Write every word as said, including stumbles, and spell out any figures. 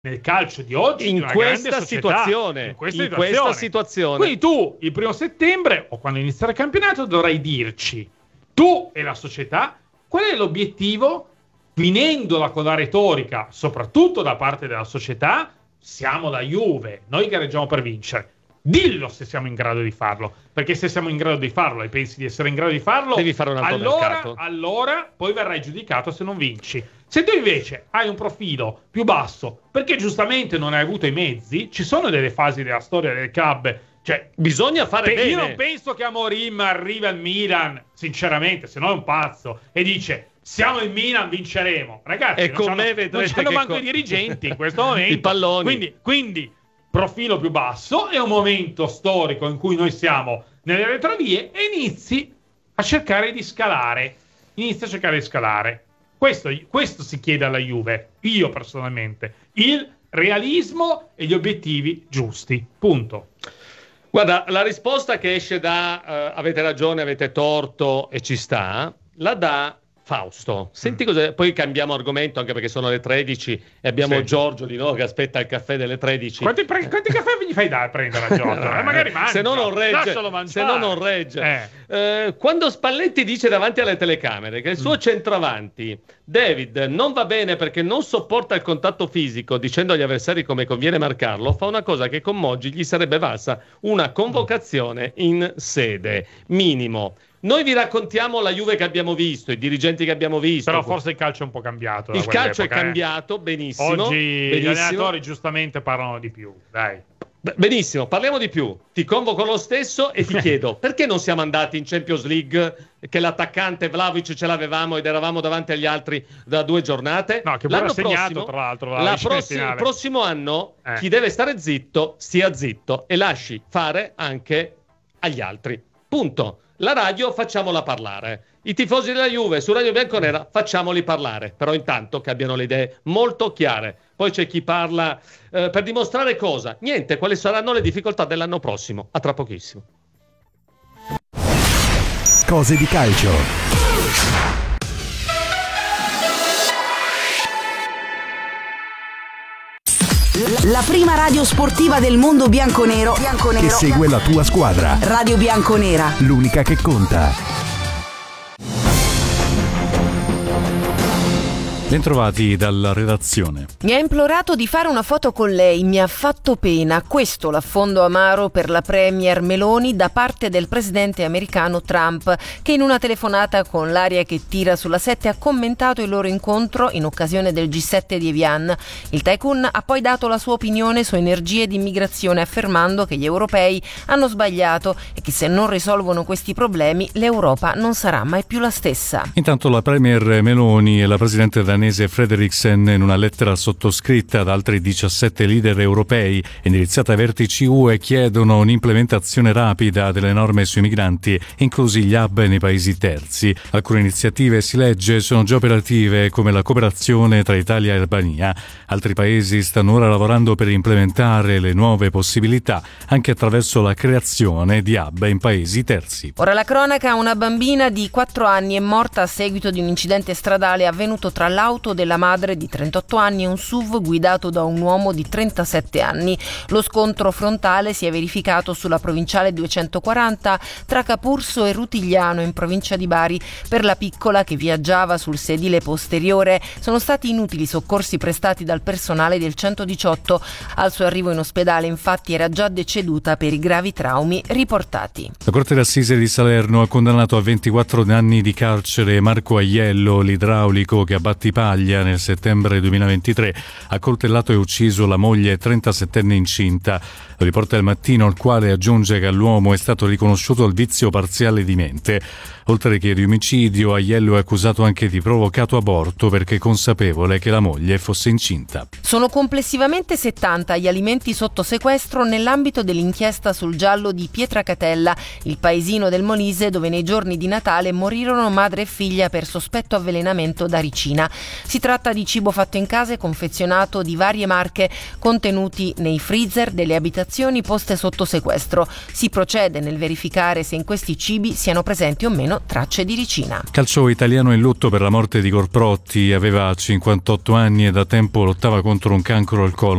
nel calcio di oggi in di una questa grande situazione in, questa, in situazione. questa situazione quindi tu il primo settembre o quando inizierà il campionato dovrai dirci, tu e la società, qual è l'obiettivo, finendola con la retorica soprattutto da parte della società. Siamo la Juve, noi gareggiamo per vincere. Dillo se siamo in grado di farlo, perché se siamo in grado di farlo e pensi di essere in grado di farlo, devi fare un altro allora, mercato. allora poi verrai giudicato se non vinci. Se tu invece hai un profilo più basso, perché giustamente non hai avuto i mezzi, ci sono delle fasi della storia del club, cioè bisogna fare pe- bene. Io non penso che Amorim arrivi al Milan, sinceramente, se no è un pazzo, e dice siamo il Milan, vinceremo. Ragazzi, e non con me c'hanno, non c'hanno che manco co- i dirigenti in questo momento. I palloni. Quindi, quindi profilo più basso, è un momento storico in cui noi siamo nelle retrovie e inizi a cercare di scalare. Inizi a cercare di scalare. Questo, questo si chiede alla Juve, io personalmente. Il realismo e gli obiettivi giusti. Punto. Guarda, la risposta che esce da uh, avete ragione, avete torto e ci sta, la dà Fausto. Senti cosa, poi cambiamo argomento anche perché sono le tredici e abbiamo sì. Giorgio di nuovo che aspetta il caffè delle tredici. Quanti, pre- quanti caffè gli fai da prendere a Giorgio? Eh, magari mangia. Se no non regge. Se no non regge. Eh. Eh, quando Spalletti dice davanti alle telecamere che il suo mm. centravanti David non va bene perché non sopporta il contatto fisico, dicendo agli avversari come conviene marcarlo, fa una cosa che con Moggi gli sarebbe valsa una convocazione in sede minimo. Noi vi raccontiamo la Juve che abbiamo visto, i dirigenti che abbiamo visto. Però forse il calcio è un po' cambiato. Il calcio è cambiato, benissimo. Oggi benissimo. Gli allenatori giustamente parlano di più, dai. Benissimo, parliamo di più. Ti convoco lo stesso e ti chiedo, perché non siamo andati in Champions League, che l'attaccante Vlahovic ce l'avevamo ed eravamo davanti agli altri da due giornate? No, che pure ha segnato, tra l'altro. La prossi- il prossimo anno eh. chi deve stare zitto, stia zitto e lasci fare anche agli altri. Punto. La radio facciamola parlare. I tifosi della Juve su Radio Bianconera facciamoli parlare, però intanto che abbiano le idee molto chiare. Poi c'è chi parla eh, per dimostrare cosa? Niente, quali saranno le difficoltà dell'anno prossimo? A tra pochissimo. Cose di calcio. La prima radio sportiva del mondo bianconero, bianconero che segue la tua squadra. Radio Bianconera, l'unica che conta. Bentrovati dalla redazione. Mi ha implorato di fare una foto con lei, mi ha fatto pena. Questo l'affondo amaro per la premier Meloni da parte del presidente americano Trump, che in una telefonata con l'aria che tira sulla sette ha commentato il loro incontro in occasione del G sette di Evian. Il tycoon ha poi dato la sua opinione su energie di immigrazione, affermando che gli europei hanno sbagliato e che se non risolvono questi problemi l'Europa non sarà mai più la stessa. Intanto la premier Meloni e la presidente danese Frederiksen, in una lettera sottoscritta da altri diciassette leader europei indirizzata ai vertici U E, chiedono un'implementazione rapida delle norme sui migranti, inclusi gli hub nei paesi terzi. Alcune iniziative, si legge, sono già operative, come la cooperazione tra Italia e Albania. Altri paesi stanno ora lavorando per implementare le nuove possibilità anche attraverso la creazione di hub in paesi terzi. Ora la cronaca: una bambina di quattro anni è morta a seguito di un incidente stradale avvenuto tra l'auto della madre di trentotto anni e un S U V guidato da un uomo di trentasette anni. Lo scontro frontale si è verificato sulla provinciale duecentoquaranta tra Capurso e Rutigliano in provincia di Bari. Per la piccola, che viaggiava sul sedile posteriore, sono stati inutili soccorsi prestati dal personale del centodiciotto. Al suo arrivo in ospedale, infatti, era già deceduta per i gravi traumi riportati. La Corte d'Assise di Salerno ha condannato a ventiquattro anni di carcere Marco Aiello, l'idraulico che a Battipaglia nel settembre duemilaventitré ha coltellato e ucciso la moglie trentasettenne incinta. Lo riporta Il Mattino, il quale aggiunge che all'uomo è stato riconosciuto il vizio parziale di mente. Oltre che di omicidio, Aiello è accusato anche di provocato aborto perché consapevole che la moglie fosse incinta. Sono complessivamente settanta gli alimenti sotto sequestro nell'ambito dell'inchiesta sul giallo di Pietracatella, il paesino del Molise dove nei giorni di Natale morirono madre e figlia per sospetto avvelenamento da ricina. Si tratta di cibo fatto in casa e confezionato di varie marche contenuti nei freezer delle abitazioni poste sotto sequestro. Si procede nel verificare se in questi cibi siano presenti o meno tracce di ricina. Calcio italiano in lutto per la morte di Corprotti, aveva cinquantotto anni e da tempo lottava contro un cancro al colon.